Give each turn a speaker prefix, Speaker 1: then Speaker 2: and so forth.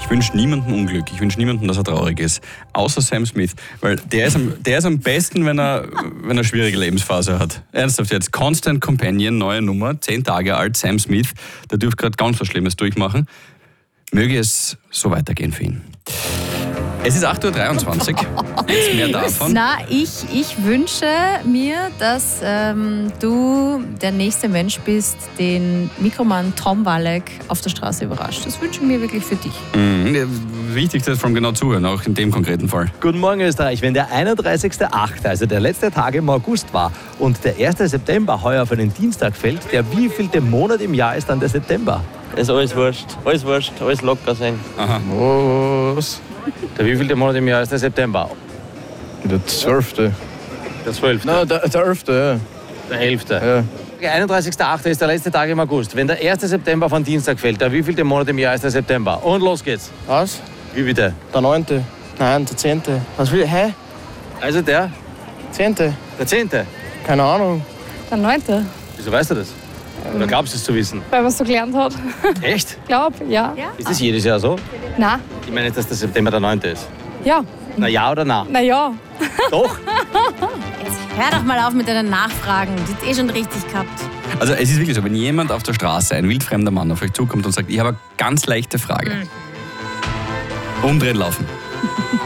Speaker 1: Ich wünsche niemandem Unglück. Ich wünsche niemandem, dass er traurig ist. Außer Sam Smith. Weil der ist am besten, wenn er eine schwierige Lebensphase hat. Ernsthaft jetzt. Constant Companion, neue Nummer, 10 Tage alt, Sam Smith. Der dürfte gerade ganz was Schlimmes durchmachen. Möge es so weitergehen für ihn. Es ist 8.23 Uhr. Jetzt mehr davon.
Speaker 2: Na, ich wünsche mir, dass du der nächste Mensch bist, den Mikroman Tom Walek auf der Straße überrascht. Das wünsche ich mir wirklich für dich.
Speaker 1: Wichtig, dass vom genau zuhören, auch in dem konkreten Fall.
Speaker 3: Guten Morgen Österreich. Wenn der 31.8., also der letzte Tag im August war und der 1. September heuer auf einen Dienstag fällt, der wievielte Monat im Jahr ist dann der September?
Speaker 4: Ist alles wurscht, alles locker sein.
Speaker 1: Aha.
Speaker 5: Was?
Speaker 3: Der wievielte Monat im Jahr ist der September?
Speaker 5: Der 12.
Speaker 3: Der 12.
Speaker 5: Nein, der 11. Ja.
Speaker 3: Der 11.
Speaker 5: Ja.
Speaker 3: Der 31.8. ist der letzte Tag im August. Wenn der 1. September auf einen Dienstag fällt, der wievielte Monat im Jahr ist der September? Und los geht's.
Speaker 5: Was?
Speaker 3: Wie bitte?
Speaker 5: Der 9. Nein, der 10. Was will ich? Hä?
Speaker 3: Also der?
Speaker 5: 10.
Speaker 3: Der 10.
Speaker 5: Keine Ahnung.
Speaker 6: Der 9.
Speaker 3: Wieso weißt du das? Oder glaubst du es zu wissen?
Speaker 6: Weil man es so gelernt hat.
Speaker 3: Echt?
Speaker 6: Glaub, ja.
Speaker 3: Ist das jedes Jahr so?
Speaker 6: Na,
Speaker 3: Ich meine jetzt, dass der September der 9. ist.
Speaker 6: ja.
Speaker 3: Na ja oder na?
Speaker 6: Na ja.
Speaker 3: Doch?
Speaker 2: Jetzt hör doch mal auf mit deinen Nachfragen. Du hast schon richtig gehabt.
Speaker 1: Also es ist wirklich so, wenn jemand auf der Straße, ein wildfremder Mann auf euch zukommt und sagt, ich habe eine ganz leichte Frage. Umdrehen, laufen.